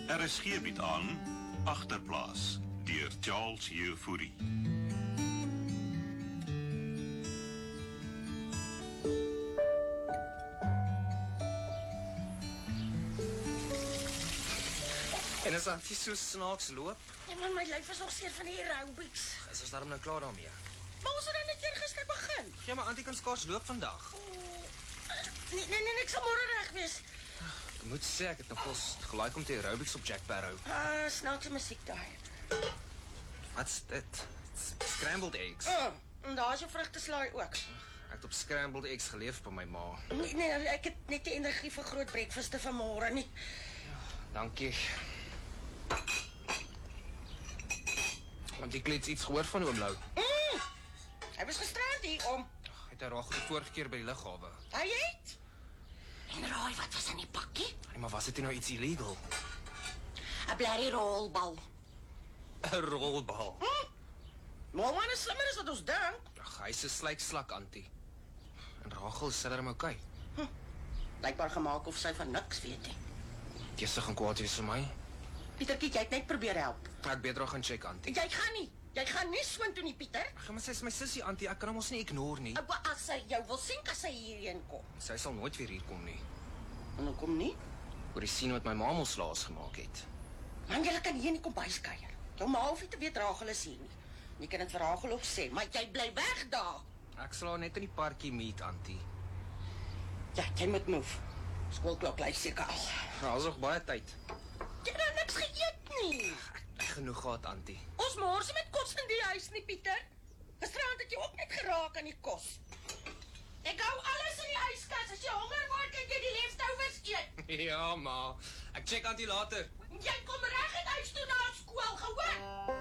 RSG bied aan Agterplaas deur Charles Jefouri. En as Antie so snaaks loop, Ja, man, my lyf is nog seer van die aerobics. is ons daarom nou klaar daarmee. Maar ons het dan net gister begin. Ja, maar Antie kan skaars loop vandag. Nee, ek sal môre reg wees. Ek moet sê, ek het nogals gelaik om te aerobics op Jack Barrow. Snaakse musiek daai. Wat's dit? Scrambled eggs. En daar is jou vrugteslaai ook. Ek het op scrambled eggs geleef by my ma. Nee, ek het net die energie vir groot breakfaste van môre nie. Dankie. Want die klets iets gehoor van oom Lou. Hy was gisterand hier om. Het hy raak die vorige keer by die lughawe. Hy het. En raai wat was in die pakkie? Hey, maar was dit nou iets illegal? 'n blerrie rolbal. 'n Rolbal. Maar is slimmer as wat ons dink. Ag, hy's 'n slykslak, Antie. En Rachel sê dat hom okay. Blykbaar gemaak of sy van niks weet nie. Jy se gaan kwaad wees vir my. Pietertjie, jy het net probeer help. Ek beter gaan check, Antie. Jy gaan nie. Jy gaan nie soontoe nie, Pieter. Ag, maar sy is my sussie, Antie. Ek kan hom ons nie ignore nie. As sy jou wil sien, as sy hierheen kom. Sy sal nooit weer hier kom nie. En dan kom nie. Oor die sien wat my ma ons laas gemaak het. Man, jy kan hier in die kombuis kuier. Jou ma hoef nie te weet Rachel is hier nie. Jy kan dit vir Rachel ook sê, maar jy bly weg daar. Ek sal haar net in die parkie meet, Antie. Ja, jy moet move. Skoolklok lyk seker al. Daar's nog baie tyd. Jy het niks geëet nie. Ek genoeg gehad, Antie. Ons mors met kos in die huis nie, Pieter. Gisterand het jy ook net geraak aan die kos. Ek hou alles in die yskas. As jy honger word, kan jy die leftovers eet. Ja, ma. Ek check Antie later. Jy